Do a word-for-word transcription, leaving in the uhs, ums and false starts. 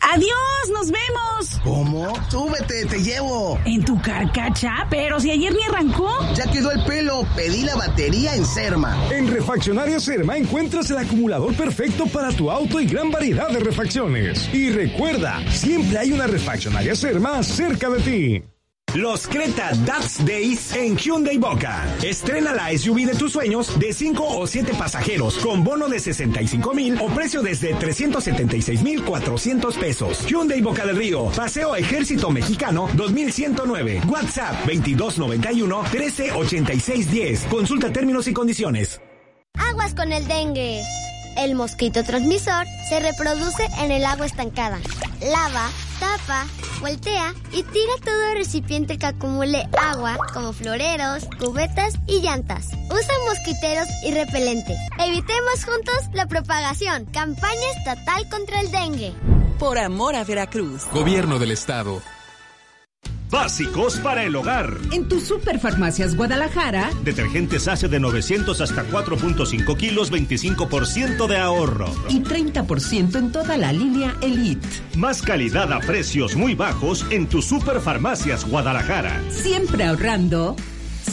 Adiós, nos vemos. ¿Cómo? Súbete, te llevo. ¿En tu carcacha? Pero si ayer ni arrancó. Ya quedó el pelo, pedí la batería en Serma. En Refaccionaria Serma encuentras el acumulador perfecto para tu auto y gran variedad de refacciones. Y recuerda, siempre hay una Refaccionaria Serma cerca de ti. Los Creta Dats Days en Hyundai Boca. Estrena la S U V de tus sueños de cinco o siete pasajeros con bono de sesenta y cinco mil o precio desde trescientos setenta y seis mil cuatrocientos pesos. Hyundai Boca del Río, Paseo Ejército Mexicano dos mil ciento nueve. WhatsApp veintidós noventa y uno trece ochenta y seis diez. Consulta términos y condiciones. Aguas con el dengue. El mosquito transmisor se reproduce en el agua estancada. Lava, tapa, voltea y tira todo recipiente que acumule agua, como floreros, cubetas y llantas. Usa mosquiteros y repelente. Evitemos juntos la propagación. Campaña estatal contra el dengue. Por amor a Veracruz. Gobierno del Estado. Básicos para el hogar. En tu Superfarmacias Guadalajara. Detergentes Ace de novecientos hasta cuatro punto cinco kilos, veinticinco por ciento de ahorro. Y treinta por ciento en toda la línea Elite. Más calidad a precios muy bajos en tu Superfarmacias Guadalajara. Siempre ahorrando.